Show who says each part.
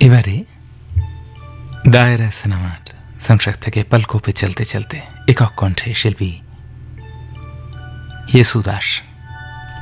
Speaker 1: এবারে দায়রা সিনেমার সাউন্ডট্র্যাক থেকে পলকো পে চলতে চলতে একক কণ্ঠে শিল্পী ইয়েসু দাস